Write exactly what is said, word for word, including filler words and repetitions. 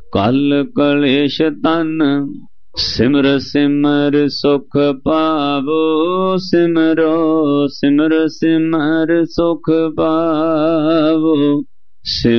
कल कलेश तन सिमर सिमर सुख पावो सिमरो सिमर सिमर सुख पावो सिम